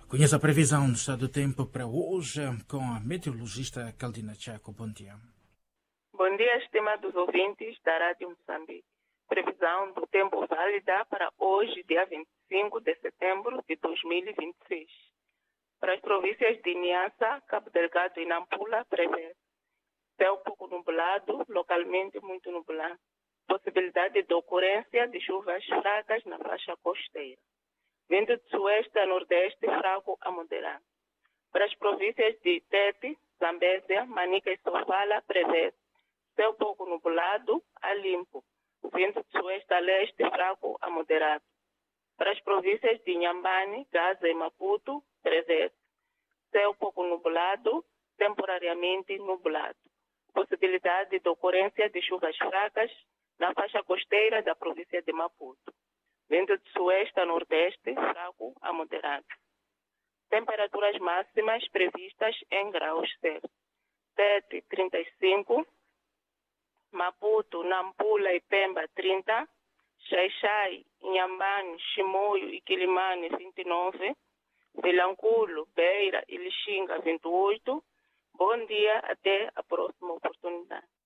Conheça a previsão do estado do tempo para hoje com a meteorologista Caldina Chaco. Bom dia. Bom dia, estimados ouvintes da Rádio Moçambique. Previsão do tempo válida para hoje, dia 25 de setembro de 2026. Para as províncias de Niassa, Cabo Delgado e Nampula, prevê céu pouco nublado, localmente muito nublado. Possibilidade de ocorrência de chuvas fracas na faixa costeira. Vento de sueste a nordeste, fraco a moderado. Para as províncias de Tete, Zambésia, Manica e Sofala, prevê céu pouco nublado a limpo. Vento de sueste a leste, fraco a moderado. Para as províncias de Inhambane, Gaza e Maputo, prevê céu pouco nublado, temporariamente nublado. Possibilidade de ocorrência de chuvas fracas na faixa costeira da província de Maputo. Vento de sueste a nordeste, fraco a moderado. Temperaturas máximas previstas em graus Celsius. Tete, 35. Maputo, Nampula e Pemba, 30. Xai-Xai, Inhambane, Chimoio e Quilimane, 29. Vilanculo, Beira e Lixinga, 28. Bom dia, até a próxima oportunidade.